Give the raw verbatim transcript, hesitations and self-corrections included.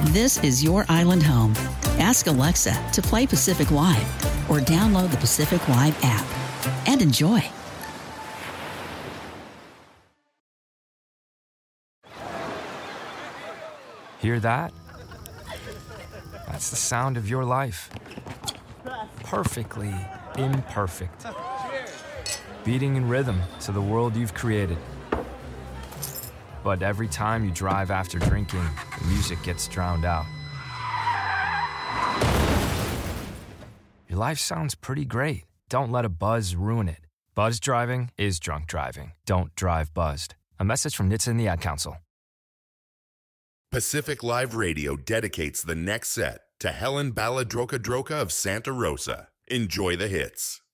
This is your island home. Ask Alexa to play Pacific Wide or download the Pacific Wide app and enjoy. Hear that? That's the sound of your life. Perfectly imperfect. Beating in rhythm to the world you've created. But every time you drive after drinking, the music gets drowned out. Your life sounds pretty great. Don't let a buzz ruin it. Buzz driving is drunk driving. Don't drive buzzed. A message from N H T S A and the Ad Council. Pacific Live Radio dedicates the next set to Helen Baladroka Droka of Santa Rosa. Enjoy the hits.